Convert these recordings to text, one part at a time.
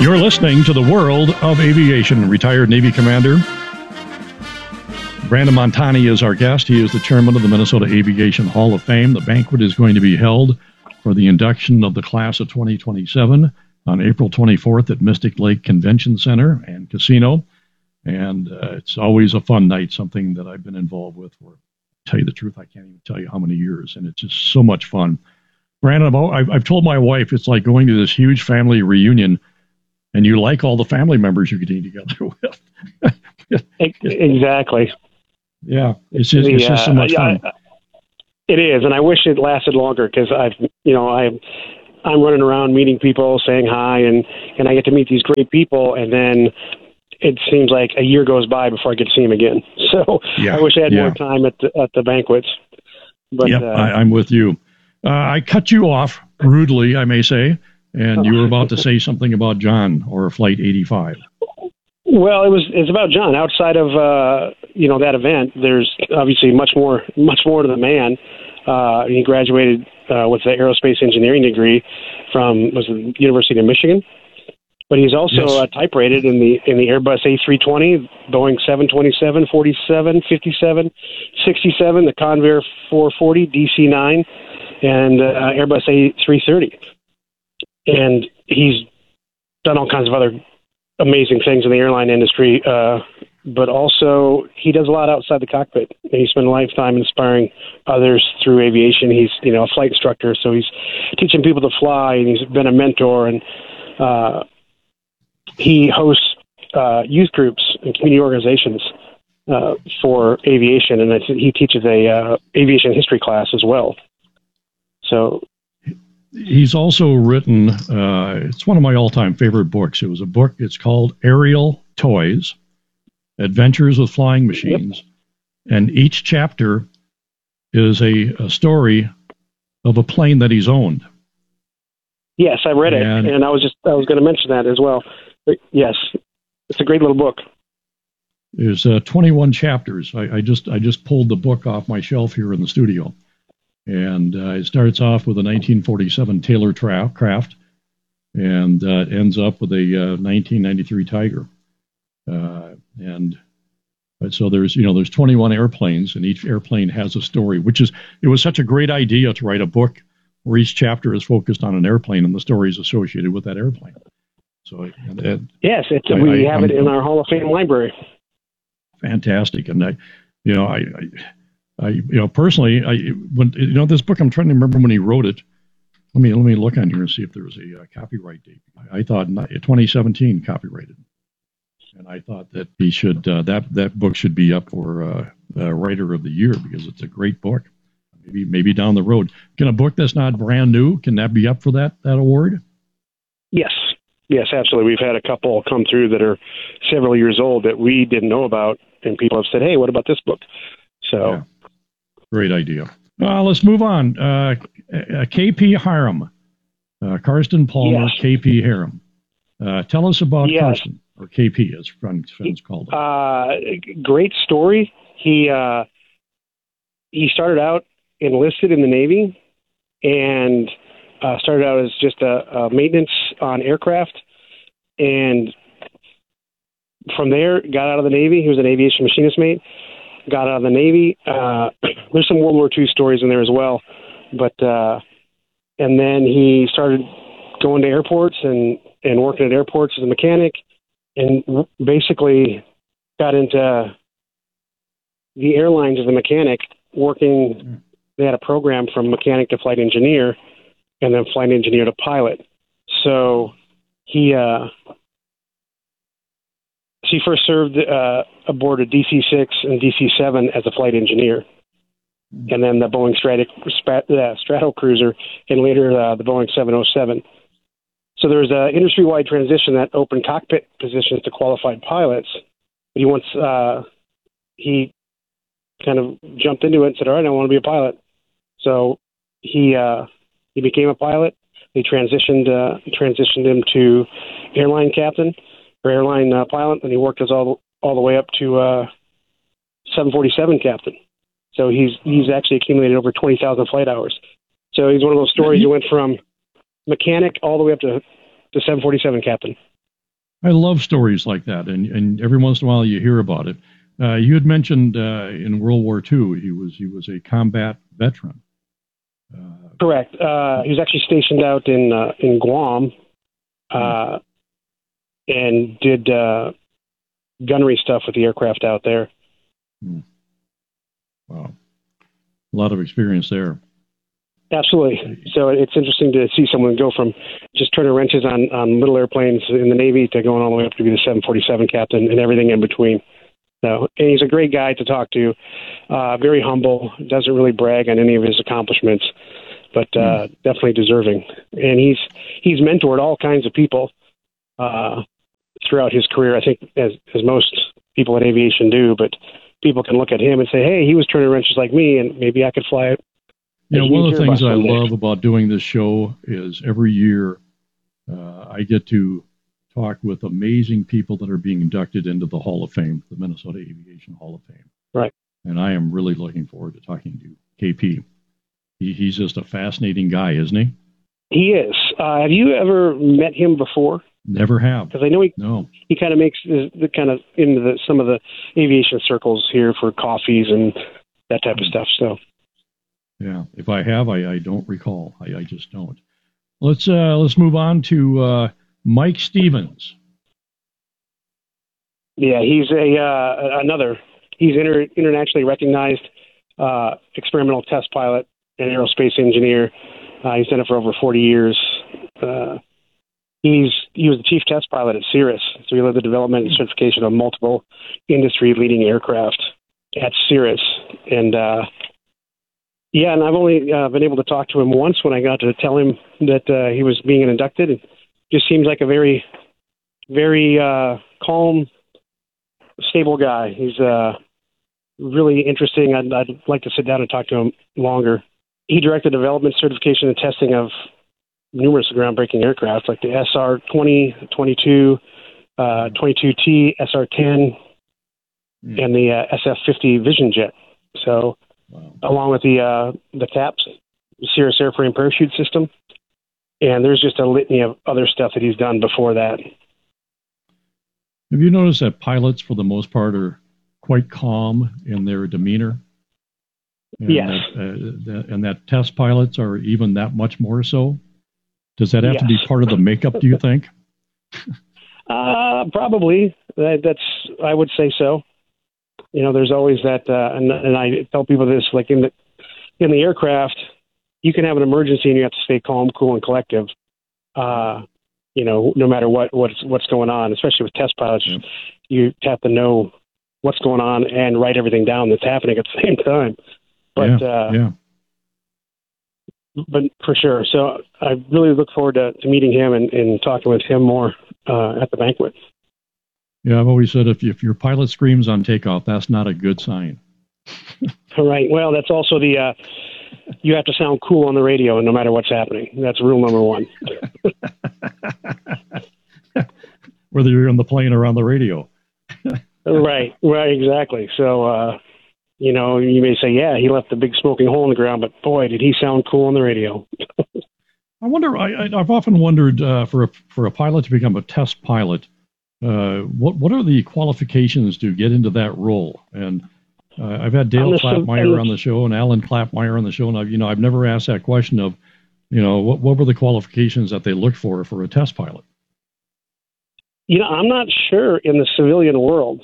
You're listening to the World of Aviation. Retired Navy Commander Brandon Montani is our guest. He is the chairman of the Minnesota Aviation Hall of Fame. The banquet is going to be held for the induction of the class of 2027 on April 24th at Mystic Lake Convention Center and Casino. And it's always a fun night, something that I've been involved with for, to tell you the truth, I can't even tell you how many years. And it's just so much fun. Brandon, I've told my wife it's like going to this huge family reunion, and you like all the family members you're getting together with. Exactly. Yeah, it's just so much fun. It is, and I wish it lasted longer because I'm running around meeting people, saying hi, and I get to meet these great people, and then it seems like a year goes by before I get to see them again. So I wish I had more time at the banquets. But I'm with you. I cut you off rudely, I may say, and you were about to say something about John or Flight 85. Well, it's about John. Outside of that event, there's obviously much more to the man. He graduated with an aerospace engineering degree from the University of Michigan, but he's also type rated in the Airbus A320, Boeing 727, 47, 57, 67, the Convair 440, DC-9, and Airbus A330, and he's done all kinds of other amazing things in the airline industry, but also he does a lot outside the cockpit. And he spent a lifetime inspiring others through aviation. He's a flight instructor, so he's teaching people to fly, and he's been a mentor, and he hosts youth groups and community organizations for aviation, and he teaches a aviation history class as well. So. He's also written, it's one of my all-time favorite books. It was a book, it's called Aerial Toys, Adventures with Flying Machines. Yep. And each chapter is a story of a plane that he's owned. Yes, I read it, and I was going to mention that as well. But yes, it's a great little book. There's 21 chapters. I just pulled the book off my shelf here in the studio. And it starts off with a 1947 Taylor Craft, and ends up with a 1993 Tiger. And so there's 21 airplanes, and each airplane has a story. It was such a great idea to write a book where each chapter is focused on an airplane and the stories associated with that airplane. So yes, we have it in our Hall of Fame library. Fantastic, and personally, when this book, I'm trying to remember when he wrote it. Let me look on here and see if there was a copyright date. I thought 2017 copyrighted, and I thought that he should that book should be up for Writer of the Year because it's a great book. Maybe down the road, can a book that's not brand new, can that be up for that award? Yes, absolutely. We've had a couple come through that are several years old that we didn't know about, and people have said, "Hey, what about this book?" So. Yeah. Great idea. Let's move on. KP Hiram, Karsten Palmer, yes. KP Hiram. Tell us about Karsten, or KP, as friends called him. Great story. He started out enlisted in the Navy, and started out as just a maintenance on aircraft, and from there got out of the Navy. He was an aviation machinist mate. Got out of the Navy. There's some World War II stories in there as well, but and then he started going to airports and working at airports as a mechanic, and basically got into the airlines as a mechanic. Working, they had a program from mechanic to flight engineer, and then flight engineer to pilot. So he first served aboard a DC-6 and DC-7 as a flight engineer, and then the Boeing Stratocruiser, and later the Boeing 707. So there was an industry-wide transition that opened cockpit positions to qualified pilots. But he kind of jumped into it and said, "All right, I want to be a pilot." So he became a pilot. They transitioned him to airline captain. Airline pilot, and he worked us all the way up to 747 captain. So he's actually accumulated over 20,000 flight hours. So he's one of those stories who went from mechanic all the way up to 747 captain. I love stories like that, and every once in a while you hear about it. You had mentioned in World War II he was a combat veteran. Correct. He was actually stationed out in Guam, and did gunnery stuff with the aircraft out there. Wow, a lot of experience there. Absolutely. So it's interesting to see someone go from just turning wrenches on little airplanes in the Navy to going all the way up to be the 747 captain and everything in between. So, and he's a great guy to talk to. Very humble. Doesn't really brag on any of his accomplishments, but definitely deserving. And he's mentored all kinds of people throughout his career. I think as most people in aviation do. But people can look at him and say, "Hey, he was turning wrenches like me, and maybe I could fly it." You know, one of the things I love about doing this show is every year I get to talk with amazing people that are being inducted into the Hall of Fame, the Minnesota Aviation Hall of Fame. Right. And I am really looking forward to talking to KP. He's just a fascinating guy, isn't he? He is. Have you ever met him before? Never have. Because I know he kind of makes the kind of into some of the aviation circles here for coffees and that type of stuff. So. Yeah, if I have, I don't recall. I just don't. Let's move on to Mike Stevens. Yeah, he's he's internationally recognized experimental test pilot and aerospace engineer. He's done it for over 40 years. He was the chief test pilot at Cirrus, so he led the development and certification of multiple industry-leading aircraft at Cirrus, and and I've only been able to talk to him once when I got to tell him that he was being inducted. It just seems like a very, very calm, stable guy. He's really interesting. I'd like to sit down and talk to him longer. He directed development, certification, and testing of numerous groundbreaking aircraft like the SR-20, 22, 22T, SR-10, and the SF-50 Vision Jet. So, along with the CAPS, Cirrus Airframe Parachute System, and there's just a litany of other stuff that he's done before that. Have you noticed that pilots, for the most part, are quite calm in their demeanor? And yes. And that test pilots are even that much more so? Does that have to be part of the makeup, do you think? Probably. I would say so. You know, there's always that, and I tell people this, like in the aircraft, you can have an emergency and you have to stay calm, cool, and collective. You know, no matter what's going on, especially with test pilots, you have to know what's going on and write everything down that's happening at the same time. But but for sure. So I really look forward to meeting him and talking with him more at the banquet. Yeah, I've always said if your pilot screams on takeoff, that's not a good sign. All right. Well, that's also you have to sound cool on the radio no matter what's happening. That's rule number one. Whether you're on the plane or on the radio. Right, exactly. So, you know, you may say, yeah, he left a big smoking hole in the ground, but boy, did he sound cool on the radio. I wonder, I've often wondered for a pilot to become a test pilot, what are the qualifications to get into that role? And I've had Dale Klappmeyer on the show and Alan Klappmeyer on the show, and I've never asked that question of, what were the qualifications that they looked for a test pilot? You know, I'm not sure in the civilian world.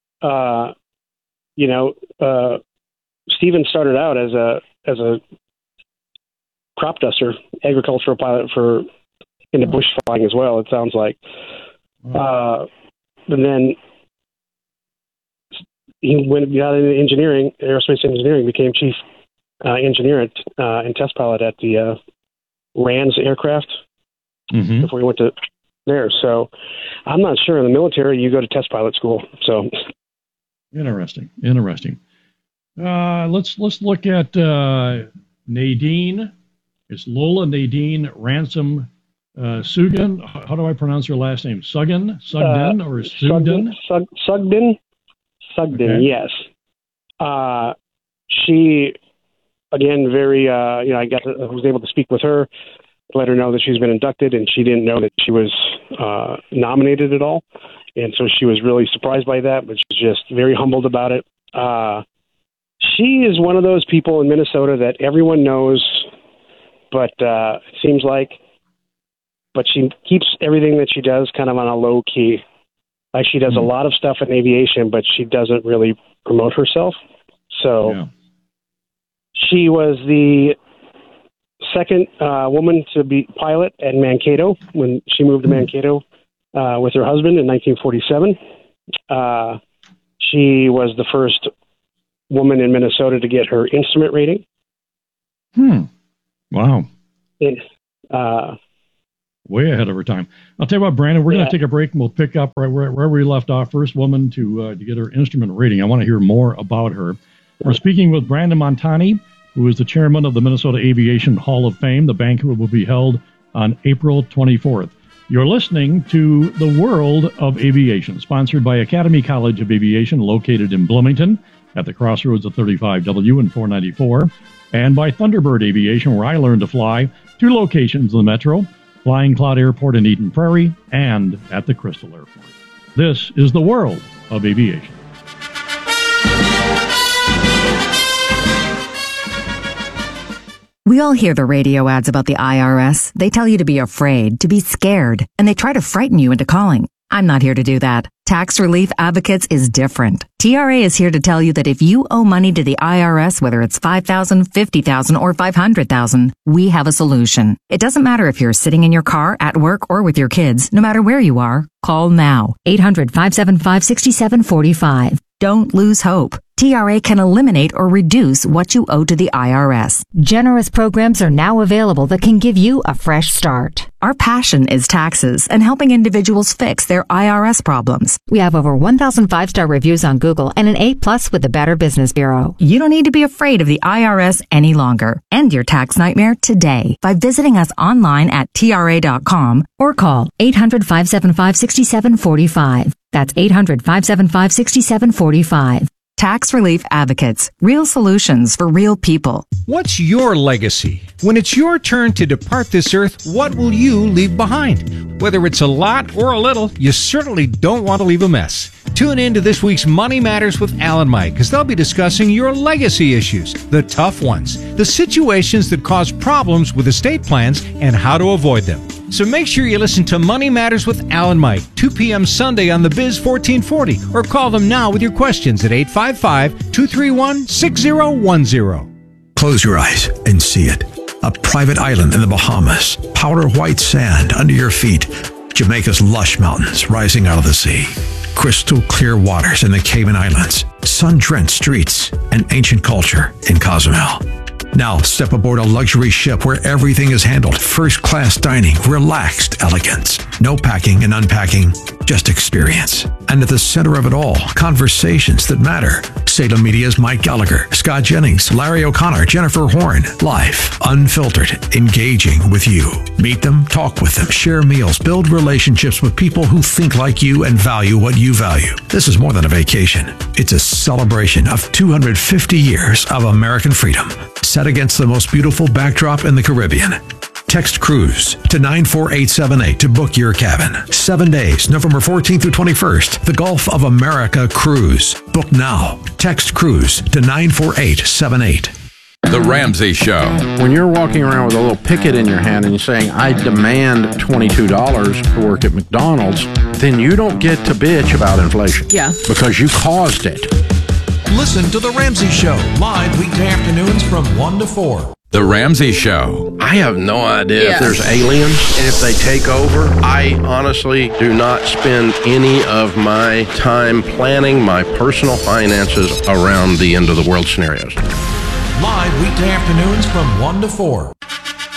Steven started out as a crop duster, agricultural pilot in the bush flying as well. It sounds like. And then he got into engineering, aerospace engineering, became chief engineer and test pilot at the RANS aircraft before he went to there. So I'm not sure. In the military, you go to test pilot school. So interesting. Let's look at Nadine. It's Lola Nadine Ransom Sugden. How do I pronounce her last name? Sugden or Sugden? Sugden. Okay. Yes. She, again, very. I was able to speak with her, let her know that she's been inducted, and she didn't know that she was nominated at all. And so she was really surprised by that, but she's just very humbled about it. She is one of those people in Minnesota that everyone knows, but it seems like, but she keeps everything that she does kind of on a low key. Like she does a lot of stuff in aviation, but she doesn't really promote herself. So she was the second woman to be pilot at Mankato when she moved to Mankato with her husband in 1947. She was the first woman in Minnesota to get her instrument rating. Wow. And, way ahead of her time. I'll tell you what, Brandon, we're going to take a break and we'll pick up right where we left off. First woman to get her instrument rating. I want to hear more about her. We're speaking with Brandon Montani, who is the chairman of the Minnesota Aviation Hall of Fame. The banquet will be held on April 24th. You're listening to The World of Aviation, sponsored by Academy College of Aviation, located in Bloomington at the crossroads of 35W and 494, and by Thunderbird Aviation, where I learned to fly, 2 locations in the metro, Flying Cloud Airport in Eden Prairie, and at the Crystal Airport. This is The World of Aviation. We all hear the radio ads about the IRS. They tell you to be afraid, to be scared, and they try to frighten you into calling. I'm not here to do that. Tax Relief Advocates is different. TRA is here to tell you that if you owe money to the IRS, whether it's $5,000, $50,000, or $500,000, we have a solution. It doesn't matter if you're sitting in your car, at work, or with your kids. No matter where you are, call now. 800-575-6745. Don't lose hope. TRA can eliminate or reduce what you owe to the IRS. Generous programs are now available that can give you a fresh start. Our passion is taxes and helping individuals fix their IRS problems. We have over 1,000 5-star reviews on Google and an A+ with the Better Business Bureau. You don't need to be afraid of the IRS any longer. End your tax nightmare today by visiting us online at TRA.com or call 800-575-6745. That's 800-575-6745. Tax Relief Advocates. Real solutions for real people. What's your legacy? When it's your turn to depart this earth, what will you leave behind? Whether it's a lot or a little, you certainly don't want to leave a mess. Tune in to this week's Money Matters with Al and Mike, because they'll be discussing your legacy issues, the tough ones, the situations that cause problems with estate plans, and how to avoid them. So make sure you listen to Money Matters with Al and Mike, 2 p.m. Sunday on the Biz 1440, or call them now with your questions at 855-231-6010. Close your eyes and see it. A private island in the Bahamas, powder white sand under your feet, Jamaica's lush mountains rising out of the sea, crystal clear waters in the Cayman Islands, sun-drenched streets, and ancient culture in Cozumel. Now step aboard a luxury ship where everything is handled. First-class dining, relaxed elegance. No packing and unpacking, just experience. And at the center of it all, conversations that matter. Salem Media's Mike Gallagher, Scott Jennings, Larry O'Connor, Jennifer Horn. Live, unfiltered, engaging with you. Meet them, talk with them, share meals, build relationships with people who think like you and value what you value. This is more than a vacation. It's a celebration of 250 years of American freedom, set against the most beautiful backdrop in the Caribbean. Text Cruise to 94878 to book your cabin. 7 days, November 14th through 21st. The Gulf of America Cruise. Book now. Text Cruise to 94878. The Ramsey Show. When you're walking around with a little picket in your hand and you're saying, I demand $22 to work at McDonald's, then you don't get to bitch about inflation. Yeah. Because you caused it. Listen to The Ramsey Show, live weekday afternoons from 1 to 4. The Ramsey Show. I have no idea if there's aliens and if they take over. I honestly do not spend any of my time planning my personal finances around the end of the world scenarios. Live weekday afternoons from 1 to 4.